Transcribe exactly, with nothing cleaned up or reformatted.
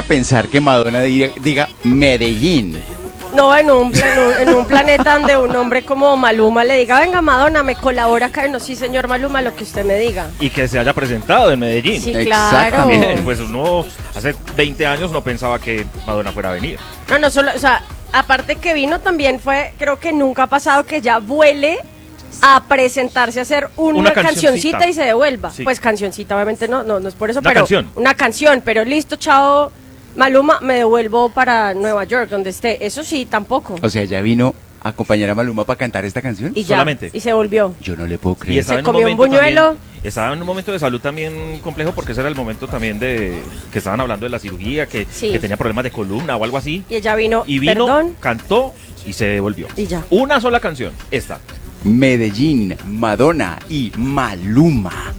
pensar que Madonna diga, diga Medellín? No, en un, en, un, en un planeta donde un hombre como Maluma le diga, venga Madonna, me colabora acá. No, sí señor Maluma, lo que usted me diga. Y que se haya presentado en Medellín. Sí, claro. Exactamente. Pues uno hace veinte años no pensaba que Madonna fuera a venir. No, no solo, o sea, aparte que vino también fue, creo que nunca ha pasado que ya vuele a presentarse a hacer una, Una cancioncita. cancioncita y se devuelva. Sí. Pues cancioncita, obviamente no, no, no es por eso, Una pero canción. una canción, pero listo, chao, Maluma, me devuelvo para Nueva York, donde esté. Eso sí, tampoco. O sea, ya vino a acompañar a Maluma para cantar esta canción. Y ya, solamente. y se volvió. Yo no le puedo Y creer. estaba Se en comió un momento buñuelo. también- estaba en un momento de salud también complejo porque ese era el momento también de que estaban hablando de la cirugía, que, Sí. que tenía problemas de columna o algo así. Y ella vino, Y vino, perdón, cantó y se devolvió. y ya. Una sola canción, esta. Medellín, Madonna y Maluma.